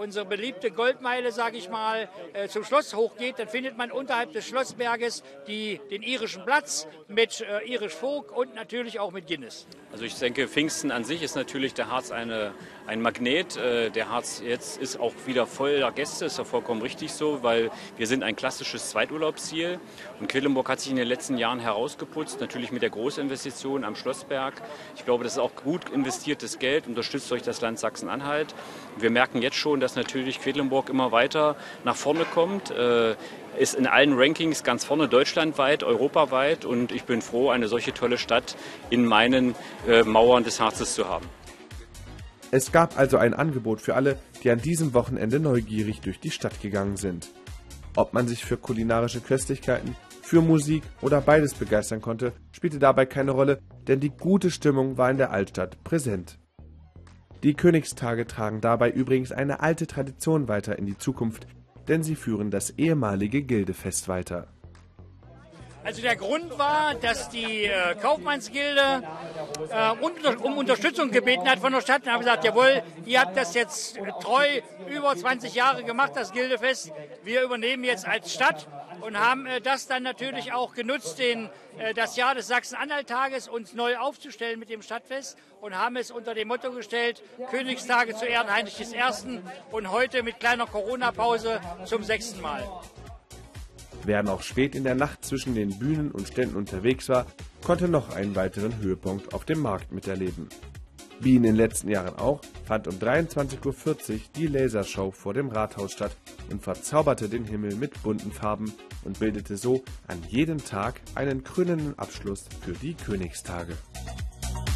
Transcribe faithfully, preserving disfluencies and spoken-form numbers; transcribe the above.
unsere beliebte Goldmeile, sage ich mal, äh, zum Schloss hochgeht, dann findet man unterhalb des Schlossberges die, den irischen Platz mit äh, irisch Folk und natürlich auch mit Guinness. Also ich denke, Pfingsten an sich ist natürlich der Harz eine, ein Magnet. Äh, der Harz jetzt ist auch wieder voller Gäste, ist ja vollkommen richtig so, weil wir sind ein klassisches Zweiturlaubsziel. Und Quedlinburg hat sich in den letzten Jahren herausgeputzt, natürlich mit der Großinvestition am Schlossberg. Ich glaube, das ist auch gut investiertes Geld, unterstützt durch das Land Sachsen-Anhalt. Wir merken jetzt schon, dass natürlich Quedlinburg immer weiter nach vorne kommt. Äh, ist in allen Rankings ganz vorne, deutschlandweit, europaweit. Und ich bin froh, eine solche tolle Stadt in meinen äh, Mauern des Harzes zu haben. Es gab also ein Angebot für alle, die an diesem Wochenende neugierig durch die Stadt gegangen sind. Ob man sich für kulinarische Köstlichkeiten, für Musik oder beides begeistern konnte, spielte dabei keine Rolle, denn die gute Stimmung war in der Altstadt präsent. Die Königstage tragen dabei übrigens eine alte Tradition weiter in die Zukunft, denn sie führen das ehemalige Gildefest weiter. Also der Grund war, dass die äh, Kaufmannsgilde äh, unter, um Unterstützung gebeten hat von der Stadt. Und haben gesagt, jawohl, ihr habt das jetzt treu über zwanzig Jahre gemacht, das Gildefest. Wir übernehmen jetzt als Stadt und haben äh, das dann natürlich auch genutzt, den, äh, das Jahr des Sachsen-Anhalt-Tages uns neu aufzustellen mit dem Stadtfest und haben es unter dem Motto gestellt, Königstage zu Ehren Heinrich des Ersten und heute mit kleiner Corona-Pause zum sechsten Mal. Wer noch spät in der Nacht zwischen den Bühnen und Ständen unterwegs war, konnte noch einen weiteren Höhepunkt auf dem Markt miterleben. Wie in den letzten Jahren auch, fand um dreiundzwanzig Uhr vierzig die Lasershow vor dem Rathaus statt und verzauberte den Himmel mit bunten Farben und bildete so an jedem Tag einen krönenden Abschluss für die Königstage.